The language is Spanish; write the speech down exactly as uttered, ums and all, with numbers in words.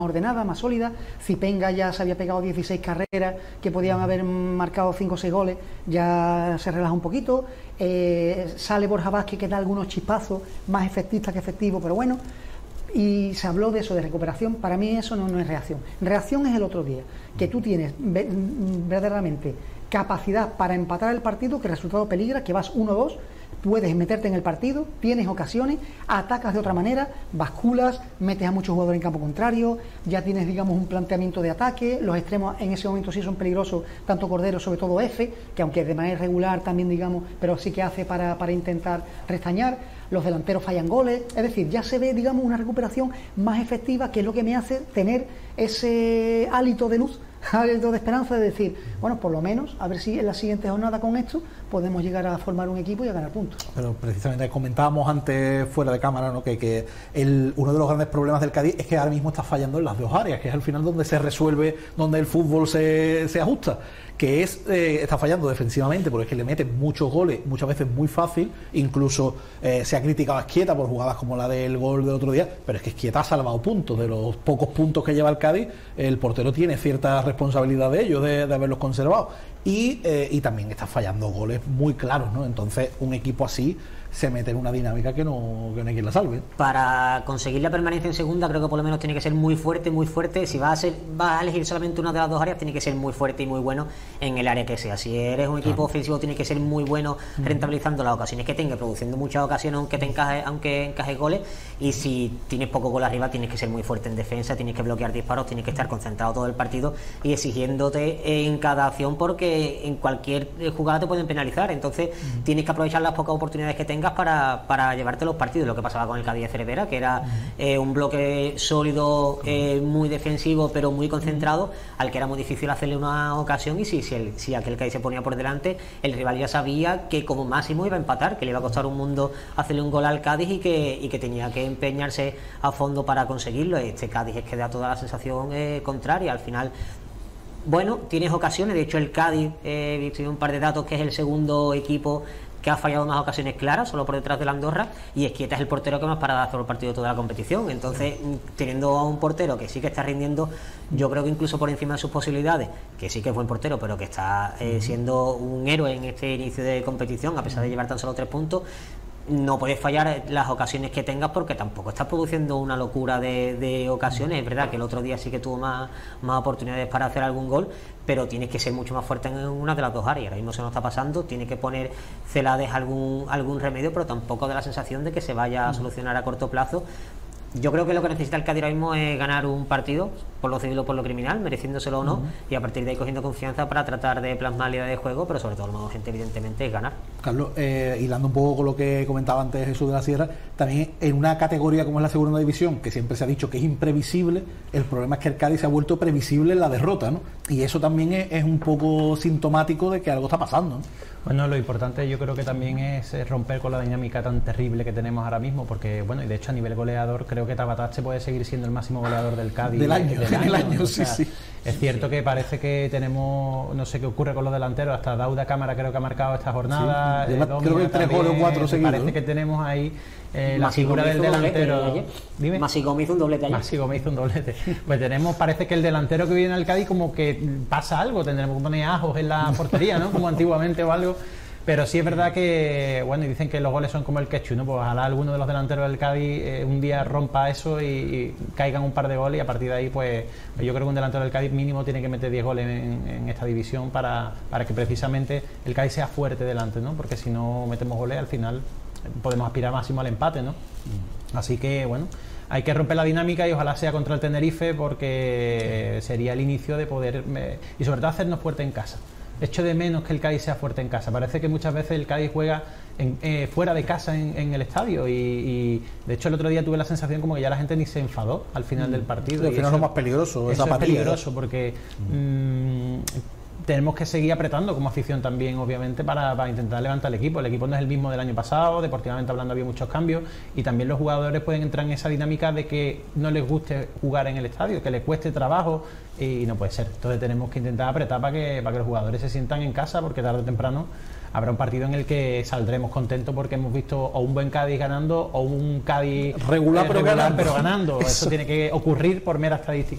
ordenada, más sólida. Zipenga ya se había pegado dieciséis carreras que podían haber marcado cinco o seis goles, ya se relaja un poquito. Eh, sale Borja Vázquez, que da algunos chispazos, más efectista que efectivo, pero bueno. Y se habló de eso, de recuperación. Para mí eso no, no es reacción. Reacción es el otro día, que tú tienes verdaderamente capacidad para empatar el partido, que el resultado peligra, que vas uno dos, puedes meterte en el partido, tienes ocasiones, atacas de otra manera, basculas, metes a muchos jugadores en campo contrario, ya tienes, digamos, un planteamiento de ataque. Los extremos en ese momento sí son peligrosos, tanto Cordero, sobre todo F, que aunque de manera irregular también, digamos, pero sí que hace para, para intentar restañar. Los delanteros fallan goles, es decir, ya se ve, digamos, una recuperación más efectiva, que es lo que me hace tener ese hálito de luz, hálito de esperanza, de decir, bueno, por lo menos, a ver si en la siguiente jornada con esto podemos llegar a formar un equipo y a ganar puntos. Pero precisamente comentábamos antes fuera de cámara, ¿no?, que, que el, uno de los grandes problemas del Cádiz es que ahora mismo está fallando en las dos áreas, que es al final donde se resuelve, donde el fútbol se, se ajusta, que es, eh, está fallando defensivamente, porque es que le meten muchos goles, muchas veces muy fácil, incluso eh, se ha criticado a Esquieta por jugadas como la del gol del otro día, pero es que Esquieta ha salvado puntos, de los pocos puntos que lleva el Cádiz, el portero tiene cierta responsabilidad de ellos, de, de haberlos conservado, y, eh, y también está fallando goles muy claros, ¿no? Entonces un equipo así se mete en una dinámica que no, que no hay quien la salve. Para conseguir la permanencia en segunda, creo que por lo menos tiene que ser muy fuerte, muy fuerte. Si vas a ser, vas a elegir solamente una de las dos áreas, tiene que ser muy fuerte y muy bueno en el área que sea. Si eres un equipo claro. ofensivo, tiene que ser muy bueno rentabilizando las ocasiones que tenga, produciendo muchas ocasiones aunque te encaje, aunque encaje goles. Y si tienes poco gol arriba, tienes que ser muy fuerte en defensa, tienes que bloquear disparos, tienes que estar concentrado todo el partido y exigiéndote en cada acción, porque en cualquier jugada te pueden penalizar. Entonces uh-huh. tienes que aprovechar las pocas oportunidades que tengas para, para llevarte los partidos. Lo que pasaba con el Cádiz de Cervera, que era uh-huh. eh, un bloque sólido, eh, muy defensivo pero muy concentrado, uh-huh. al que era muy difícil hacerle una ocasión. Y si, si, el, si aquel Cádiz se ponía por delante, el rival ya sabía que como máximo iba a empatar, que le iba a costar un mundo hacerle un gol al Cádiz y que, y que tenía que empeñarse a fondo para conseguirlo. Este Cádiz es que da toda la sensación eh, contraria. Al final, bueno, tienes ocasiones. De hecho, el Cádiz, he eh, visto un par de datos, que es el segundo equipo que ha fallado más ocasiones claras, solo por detrás de la Andorra, y Esquieta es el portero que más paradas hace por el partido de toda la competición. Entonces, teniendo a un portero que sí que está rindiendo, yo creo que incluso por encima de sus posibilidades, que sí que es buen portero, pero que está eh, siendo un héroe en este inicio de competición, a pesar de llevar tan solo tres puntos, no puedes fallar las ocasiones que tengas, porque tampoco estás produciendo una locura de, de ocasiones. Es verdad que el otro día sí que tuvo más, más oportunidades para hacer algún gol, pero tienes que ser mucho más fuerte en una de las dos áreas. Ahora mismo se nos está pasando, tiene que poner Celades algún, algún remedio, pero tampoco da la sensación de que se vaya a solucionar a corto plazo. Yo creo que lo que necesita el Cádiz ahora mismo es ganar un partido, por lo civil o por lo criminal, mereciéndoselo o no, uh-huh. y a partir de ahí cogiendo confianza para tratar de plasmar la idea de juego, pero sobre todo lo más urgente, evidentemente, es ganar. Carlos, eh, hilando un poco con lo que comentaba antes Jesús de la Sierra, también en una categoría como es la segunda división, que siempre se ha dicho que es imprevisible, el problema es que el Cádiz se ha vuelto previsible en la derrota, ¿no? Y eso también es, es un poco sintomático de que algo está pasando, ¿no? Bueno, lo importante yo creo que también es romper con la dinámica tan terrible que tenemos ahora mismo, porque, bueno, y de hecho a nivel goleador creo que Tabatache puede seguir siendo el máximo goleador del Cádiz del año, del año, año o sea, sí, sí. Es cierto que parece que tenemos, no sé qué ocurre con los delanteros, hasta Dauda Cámara creo que ha marcado esta jornada, sí, eh, creo que tres goles o cuatro seguidos. Parece que tenemos ahí eh, la figura del delantero. Dime. Masi Gómez hizo un doblete ayer. Masi Gómez hizo un doblete. Pues tenemos, parece que el delantero que viene al Cádiz como que pasa algo, tendremos que poner ajos en la portería, ¿no? Como antiguamente o algo. Pero sí es verdad que, bueno, y dicen que los goles son como el ketchup, ¿no? Pues ojalá alguno de los delanteros del Cádiz eh, un día rompa eso y, y caigan un par de goles, y a partir de ahí, pues yo creo que un delantero del Cádiz mínimo tiene que meter diez goles en, en esta división para, para que precisamente el Cádiz sea fuerte delante, ¿no? Porque si no metemos goles, al final podemos aspirar máximo al empate, ¿no? Así que, bueno, hay que romper la dinámica y ojalá sea contra el Tenerife, porque sería el inicio de poder, eh, y sobre todo hacernos fuerte en casa. Echo de menos que el Cádiz sea fuerte en casa. Parece que muchas veces el Cádiz juega en, eh, fuera de casa en, en el estadio y, y de hecho el otro día tuve la sensación como que ya la gente ni se enfadó al final mm. del partido. Y al final es lo más peligroso. Eso esa es peligroso porque mm. mmm, tenemos que seguir apretando como afición también, obviamente, para, para intentar levantar el equipo. El equipo no es el mismo del año pasado, deportivamente hablando había muchos cambios, y también los jugadores pueden entrar en esa dinámica de que no les guste jugar en el estadio, que les cueste trabajo, y no puede ser. Entonces tenemos que intentar apretar para que, para que los jugadores se sientan en casa, porque tarde o temprano habrá un partido en el que saldremos contentos porque hemos visto o un buen Cádiz ganando o un Cádiz regular, eh, pero, regular ganando. pero ganando. Eso. Eso tiene que ocurrir por mera estadística.